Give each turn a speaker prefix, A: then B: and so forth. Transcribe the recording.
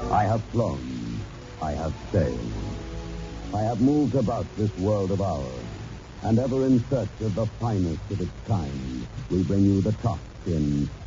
A: I have flown. I have sailed. I have moved about this world of ours, and ever in search of the finest of its kind, we bring you the top in